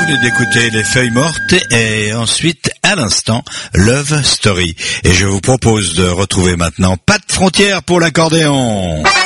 venez d'écouter Les Feuilles Mortes et ensuite, à l'instant, Love Story. Et je vous propose de retrouver maintenant Pas de frontières pour l'accordéon.